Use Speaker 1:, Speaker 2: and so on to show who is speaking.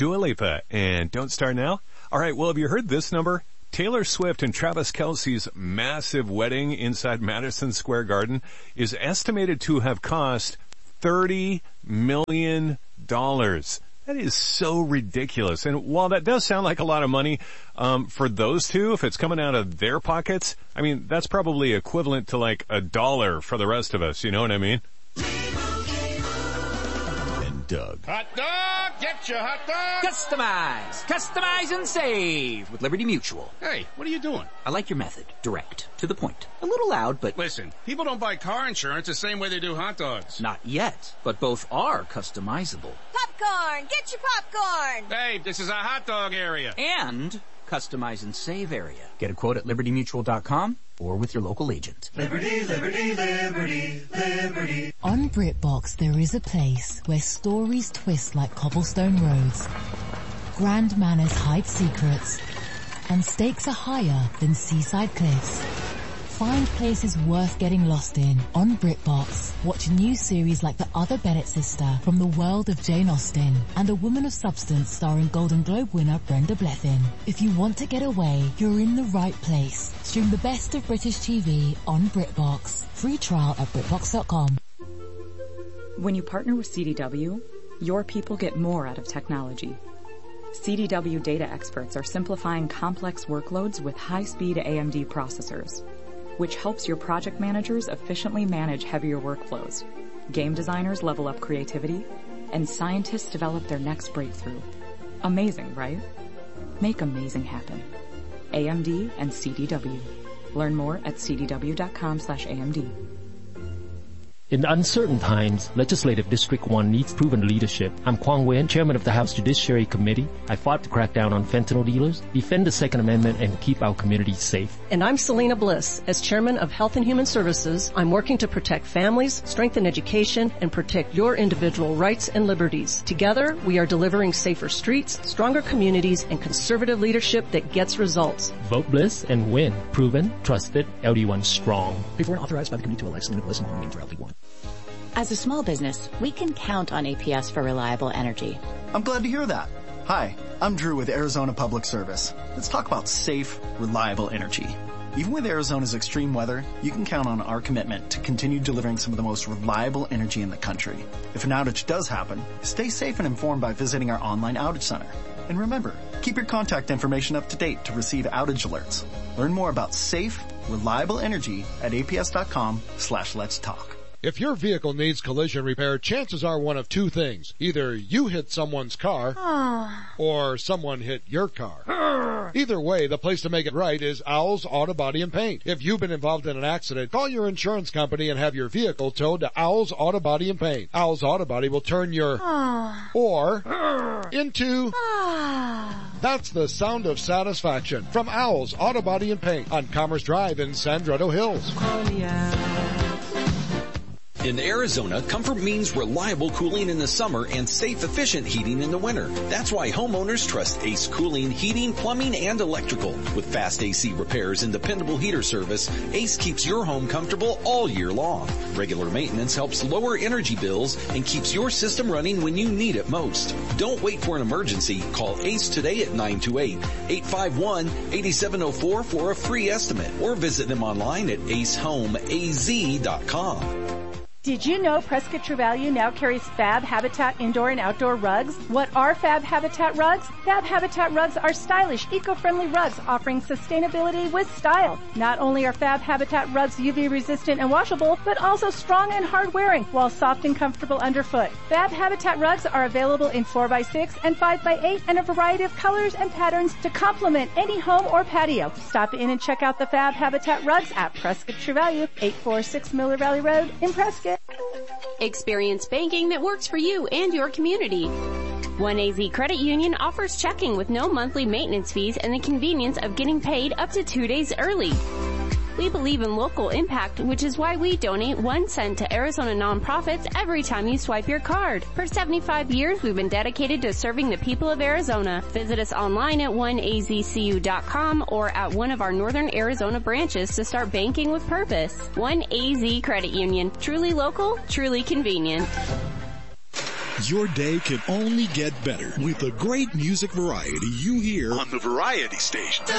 Speaker 1: Dua Lipa and Don't Start Now. All right, well, have you heard this number? Taylor Swift and Travis Kelce's massive wedding inside Madison Square Garden is estimated to have cost $30 million. That is so ridiculous. And while that does sound like a lot of money, for those two, if it's coming out of their pockets, I mean, that's probably equivalent to like $1 for the rest of us. You know what I mean? And Doug.
Speaker 2: Hot dog! Get your hot dog!
Speaker 3: Customize and save with Liberty Mutual.
Speaker 2: Hey, what are you doing?
Speaker 3: I like your method. Direct. To the point. A little loud, but...
Speaker 2: Listen, people don't buy car insurance the same way they do hot dogs.
Speaker 3: Not yet, but both are customizable.
Speaker 4: Popcorn! Get your popcorn!
Speaker 2: Hey, this is a hot dog area.
Speaker 3: And customize and save area. Get a quote at libertymutual.com or with your local agent.
Speaker 5: Liberty, liberty, liberty, liberty.
Speaker 6: On BritBox, there is a place where stories twist like cobblestone roads, grand manners hide secrets, and stakes are higher than seaside cliffs. Find places worth getting lost in on BritBox. Watch new series like The Other Bennett Sister from the world of Jane Austen and A Woman of Substance starring Golden Globe winner Brenda Blethyn. If you want to get away, you're in the right place. Stream the best of British TV on BritBox. Free trial at BritBox.com.
Speaker 7: When you partner with CDW, your people get more out of technology. CDW data experts are simplifying complex workloads with high-speed AMD processors, which helps your project managers efficiently manage heavier workflows. Game designers level up creativity, and scientists develop their next breakthrough. Amazing, right? Make amazing happen. AMD and CDW. Learn more at cdw.com/AMD.
Speaker 8: In uncertain times, Legislative District 1 needs proven leadership. I'm Kwang Wen, Chairman of the House Judiciary Committee. I fought to crack down on fentanyl dealers, defend the Second Amendment, and keep our communities safe.
Speaker 9: And I'm Selena Bliss. As Chairman of Health and Human Services, I'm working to protect families, strengthen education, and protect your individual rights and liberties. Together, we are delivering safer streets, stronger communities, and conservative leadership that gets results.
Speaker 8: Vote Bliss and win. Proven, trusted, LD1 strong.
Speaker 10: Before and authorized by the Committee to elect Selena Bliss and Home for LD1.
Speaker 11: As a small business, we can count on APS for reliable energy.
Speaker 12: I'm glad to hear that. Hi, I'm Drew with Arizona Public Service. Let's talk about safe, reliable energy. Even with Arizona's extreme weather, you can count on our commitment to continue delivering some of the most reliable energy in the country. If an outage does happen, stay safe and informed by visiting our online outage center. And remember, keep your contact information up to date to receive outage alerts. Learn more about safe, reliable energy at aps.com/let's talk.
Speaker 13: If your vehicle needs collision repair, chances are one of two things. Either you hit someone's car, or someone hit your car. Either way, the place to make it right is Owl's Auto Body and Paint. If you've been involved in an accident, call your insurance company and have your vehicle towed to Owl's Auto Body and Paint. Owl's Auto Body will turn your or into that's the sound of satisfaction from Owl's Auto Body and Paint on Commerce Drive in Sandretto Hills.
Speaker 14: In Arizona, comfort means reliable cooling in the summer and safe, efficient heating in the winter. That's why homeowners trust Ace Cooling, Heating, Plumbing, and Electrical. With fast AC repairs and dependable heater service, Ace keeps your home comfortable all year long. Regular maintenance helps lower energy bills and keeps your system running when you need it most. Don't wait for an emergency. Call Ace today at 928-851-8704 for a free estimate or visit them online at acehomeaz.com.
Speaker 15: Did you know Prescott True Value now carries Fab Habitat indoor and outdoor rugs? What are Fab Habitat rugs? Fab Habitat rugs are stylish, eco-friendly rugs offering sustainability with style. Not only are Fab Habitat rugs UV resistant and washable, but also strong and hard wearing while soft and comfortable underfoot. Fab Habitat rugs are available in 4x6 and 5x8 and a variety of colors and patterns to complement any home or patio. Stop in and check out the Fab Habitat rugs at Prescott True Value, 846 Miller Valley Road in Prescott.
Speaker 16: Experience banking that works for you and your community. 1AZ Credit Union offers checking with no monthly maintenance fees and the convenience of getting paid up to 2 days early. We believe in local impact, which is why we donate 1 cent to Arizona nonprofits every time you swipe your card. For 75 years, we've been dedicated to serving the people of Arizona. Visit us online at 1azcu.com or at one of our Northern Arizona branches to start banking with purpose. 1AZ Credit Union. Truly local, truly convenient.
Speaker 17: Your day can only get better with the great music variety you hear on the Variety Station.